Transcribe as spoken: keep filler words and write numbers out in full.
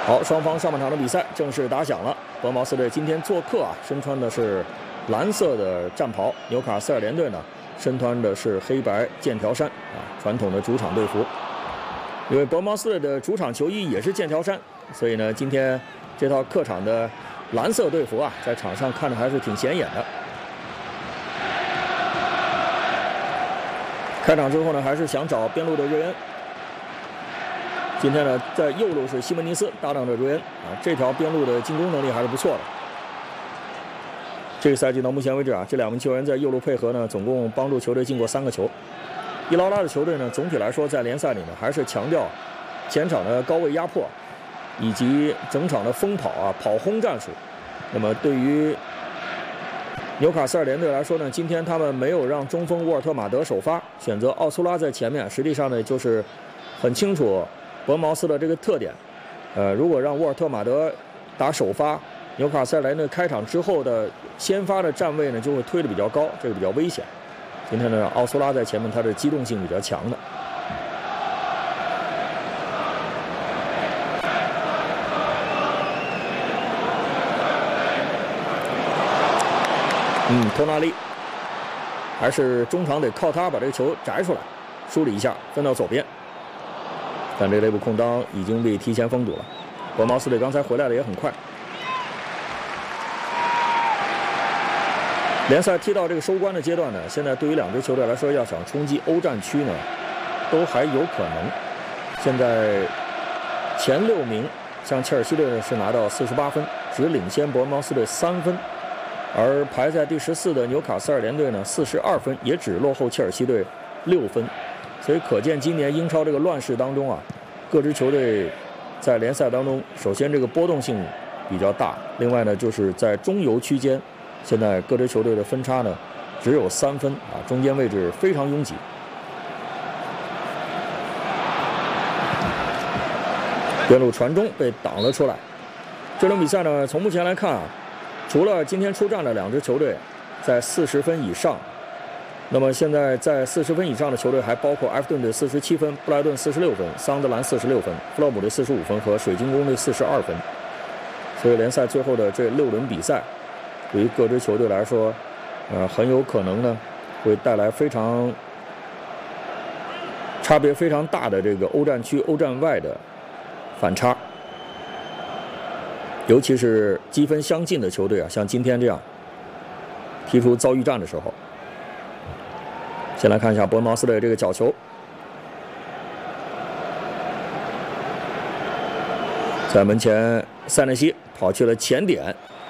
好，双方上半场的比赛正式打响了。伯恩茅斯队今天做客啊，身穿的是蓝色的战袍；纽卡斯尔联队呢，身穿的是黑白剑条衫啊，传统的主场队服。因为伯恩茅斯队的主场球衣也是剑条衫，所以呢，今天这套客场的蓝色队服啊，在场上看着还是挺显眼的。开场之后呢，还是想找边路的瑞恩。今天呢，在右路是西门尼斯搭档着瑞恩啊，这条边路的进攻能力还是不错的。这个赛季到目前为止啊，这两名球员在右路配合呢，总共帮助球队进过三个球。伊劳拉的球队呢，总体来说在联赛里呢，还是强调前场的高位压迫，以及整场的疯跑啊、跑轰战术。那么对于纽卡斯尔联队来说呢，今天他们没有让中锋沃尔特马德首发，选择奥苏拉在前面，实际上呢就是很清楚伯恩茅斯的这个特点。呃，如果让沃尔特马德打首发，纽卡斯尔联队开场之后的先发的站位呢就会推得比较高，这个比较危险。今天呢，奥苏拉在前面，他的机动性比较强的。嗯，托纳利还是中场得靠他把这个球摘出来，梳理一下，分到左边。但这内部空当已经被提前封堵了。伯恩茅斯队刚才回来的也很快。联赛踢到这个收官的阶段呢，现在对于两支球队来说，要想冲击欧战区呢，都还有可能。现在前六名，像切尔西队呢是拿到四十八分，只领先伯恩茅斯队三分。而排在第十四的纽卡斯尔联队呢，四十二分，也只落后切尔西队六分。所以可见今年英超这个乱世当中啊，各支球队在联赛当中，首先这个波动性比较大，另外呢就是在中游区间，现在各支球队的分差呢只有三分啊，中间位置非常拥挤。边路传中被挡了出来。这轮比赛呢，从目前来看啊，除了今天出战的两支球队在四十分以上，那么现在在四十分以上的球队还包括埃弗顿队四十七分、布莱顿四十六分、桑德兰四十六分、弗洛姆队四十五分和水晶宫队四十二分。所以联赛最后的这六轮比赛，对于各支球队来说，呃，很有可能呢会带来非常差别非常大的这个欧战区、欧战外的反差。尤其是积分相近的球队啊，像今天这样踢出遭遇战的时候。先来看一下伯恩茅斯的这个角球，在门前塞内西跑去了前点，